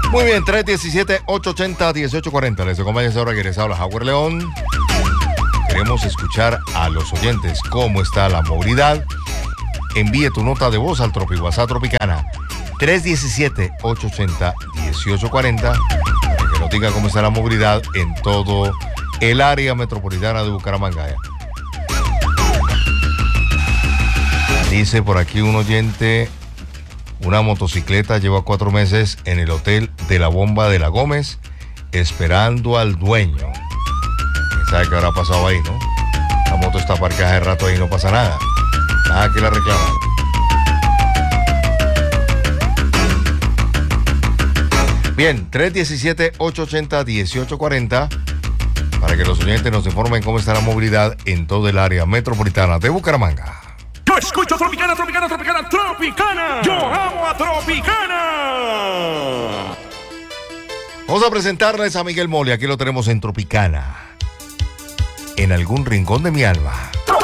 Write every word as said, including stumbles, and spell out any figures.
Muy bien, tres uno siete, ocho ocho cero, uno ocho cuatro cero. Les acompaña ahora que les habla Howard León. Queremos escuchar a los oyentes cómo está la movilidad. Envíe tu nota de voz al Tropi WhatsApp Tropicana tres uno siete, ocho ocho cero, uno ocho cuatro cero para que nos diga cómo está la movilidad en todo el área metropolitana de Bucaramanga. Dice por aquí un oyente, una motocicleta lleva cuatro meses en el hotel de la Bomba de la Gómez esperando al dueño. ¿Sabe qué habrá pasado ahí, no? La moto está parqueada de rato ahí y no pasa nada. Nada que la reclaman. Bien, tres uno siete, ocho ocho cero, uno ocho cuatro cero para que los oyentes nos informen cómo está la movilidad en todo el área metropolitana de Bucaramanga. Yo escucho Tropicana, Tropicana, Tropicana, Tropicana. Yo amo a Tropicana. Vamos a presentarles a Miguel Mole. Aquí lo tenemos en Tropicana. En algún rincón de mi alma.